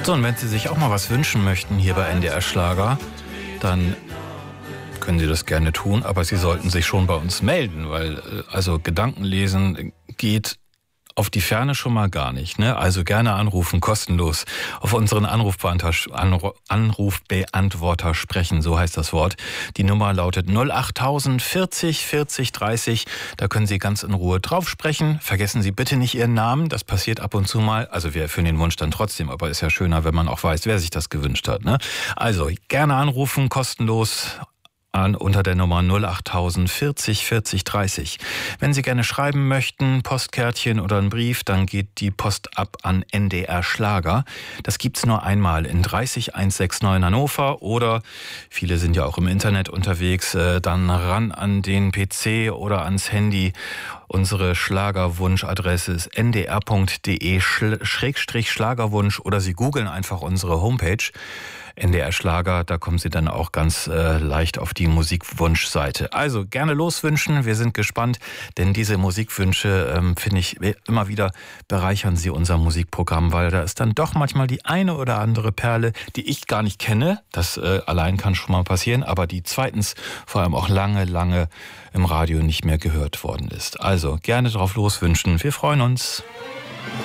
So, und wenn Sie sich auch mal was wünschen möchten hier bei NDR Schlager, dann können Sie das gerne tun, aber Sie sollten sich schon bei uns melden, weil also Gedanken lesen geht auf die Ferne schon mal gar nicht, ne? Also gerne anrufen, kostenlos. Auf unseren Anrufbeantworter sprechen, so heißt das Wort. Die Nummer lautet 08000 40 40 30. Da können Sie ganz in Ruhe drauf sprechen. Vergessen Sie bitte nicht Ihren Namen, das passiert ab und zu mal. Also wir erfüllen den Wunsch dann trotzdem, aber ist ja schöner, wenn man auch weiß, wer sich das gewünscht hat, ne? Also gerne anrufen, kostenlos. Unter der Nummer 08000 40 40 30. Wenn Sie gerne schreiben möchten, Postkärtchen oder einen Brief, dann geht die Post ab an NDR Schlager. Das gibt's nur einmal in 30169 Hannover oder viele sind ja auch im Internet unterwegs, dann ran an den PC oder ans Handy. Unsere Schlagerwunschadresse ist ndr.de/Schlagerwunsch oder Sie googeln einfach unsere Homepage. NDR Schlager, da kommen Sie dann auch ganz leicht auf die Musikwunschseite. Also gerne loswünschen, wir sind gespannt, denn diese Musikwünsche, finde ich, immer wieder bereichern sie unser Musikprogramm, weil da ist dann doch manchmal die eine oder andere Perle, die ich gar nicht kenne, das allein kann schon mal passieren, aber die zweitens vor allem auch lange im Radio nicht mehr gehört worden ist. Also gerne drauf loswünschen, wir freuen uns.